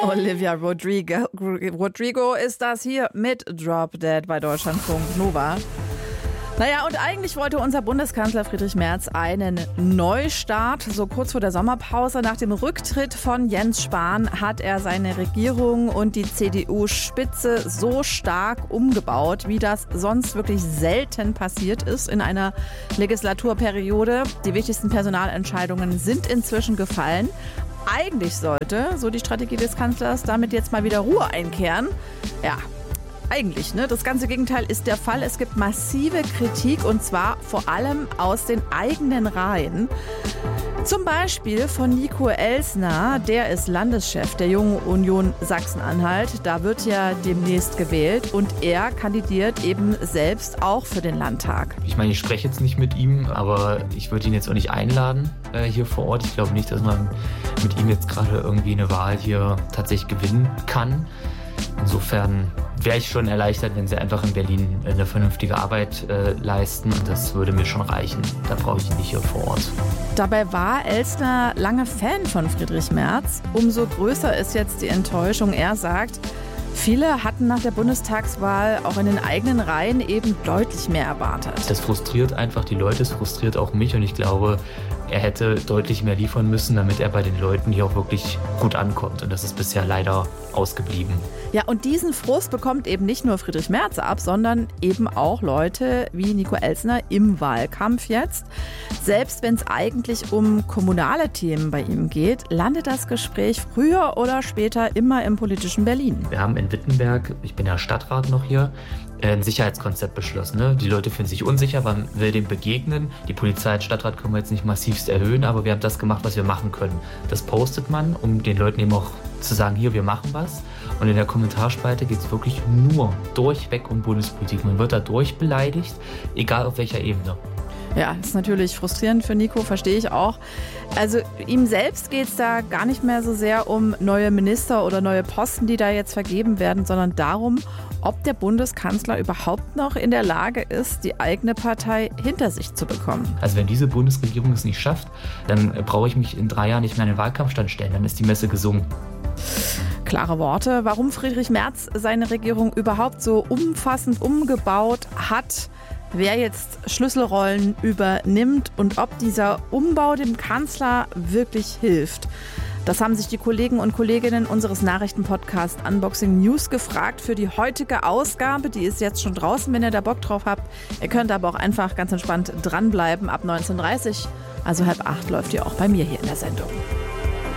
Olivia Rodrigo ist das hier mit Drop Dead bei Deutschlandfunk Nova. Naja, und eigentlich wollte unser Bundeskanzler Friedrich Merz einen Neustart. So kurz vor der Sommerpause nach dem Rücktritt von Jens Spahn hat er seine Regierung und die CDU-Spitze so stark umgebaut, wie das sonst wirklich selten passiert ist in einer Legislaturperiode. Die wichtigsten Personalentscheidungen sind inzwischen gefallen. Eigentlich sollte, so die Strategie des Kanzlers, damit jetzt mal wieder Ruhe einkehren. Ja, eigentlich, ne? Das ganze Gegenteil ist der Fall. Es gibt massive Kritik und zwar vor allem aus den eigenen Reihen. Zum Beispiel von Nico Elsner, der ist Landeschef der Jungen Union Sachsen-Anhalt. Da wird ja demnächst gewählt und er kandidiert eben selbst auch für den Landtag. Ich meine, ich spreche jetzt nicht mit ihm, aber ich würde ihn jetzt auch nicht einladen hier vor Ort. Ich glaube nicht, dass man mit ihm jetzt gerade irgendwie eine Wahl hier tatsächlich gewinnen kann. Insofern wäre ich schon erleichtert, wenn sie einfach in Berlin eine vernünftige Arbeit leisten. Und das würde mir schon reichen. Da brauche ich ihn nicht hier vor Ort. Dabei war Elsner lange Fan von Friedrich Merz. Umso größer ist jetzt die Enttäuschung. Er sagt, viele hatten nach der Bundestagswahl auch in den eigenen Reihen eben deutlich mehr erwartet. Das frustriert einfach die Leute, es frustriert auch mich. Und ich glaube, er hätte deutlich mehr liefern müssen, damit er bei den Leuten hier auch wirklich gut ankommt. Und das ist bisher leider ausgeblieben. Ja, und diesen Frust bekommt eben nicht nur Friedrich Merz ab, sondern eben auch Leute wie Nico Elsner im Wahlkampf jetzt. Selbst wenn es eigentlich um kommunale Themen bei ihm geht, landet das Gespräch früher oder später immer im politischen Berlin. Wir haben in Wittenberg, ich bin ja Stadtrat noch hier, ein Sicherheitskonzept beschlossen. Ne? Die Leute fühlen sich unsicher, man will dem begegnen. Die Polizei als Stadtrat können wir jetzt nicht massivst erhöhen, aber wir haben das gemacht, was wir machen können. Das postet man, um den Leuten eben auch zu sagen, hier, wir machen was. Und in der Kommentarspalte geht es wirklich nur durchweg um Bundespolitik. Man wird da durchbeleidigt, egal auf welcher Ebene. Ja, ist natürlich frustrierend für Nico, verstehe ich auch. Also ihm selbst geht es da gar nicht mehr so sehr um neue Minister oder neue Posten, die da jetzt vergeben werden, sondern darum, ob der Bundeskanzler überhaupt noch in der Lage ist, die eigene Partei hinter sich zu bekommen. Also wenn diese Bundesregierung es nicht schafft, dann brauche ich mich in 3 Jahren nicht mehr an den Wahlkampfstand stellen, dann ist die Messe gesungen. Klare Worte. Warum Friedrich Merz seine Regierung überhaupt so umfassend umgebaut hat, wer jetzt Schlüsselrollen übernimmt und ob dieser Umbau dem Kanzler wirklich hilft. Das haben sich die Kollegen und Kolleginnen unseres Nachrichtenpodcasts Unboxing News gefragt für die heutige Ausgabe. Die ist jetzt schon draußen, wenn ihr da Bock drauf habt. Ihr könnt aber auch einfach ganz entspannt dranbleiben ab 19:30 Uhr. Also 7:30 läuft die auch bei mir hier in der Sendung.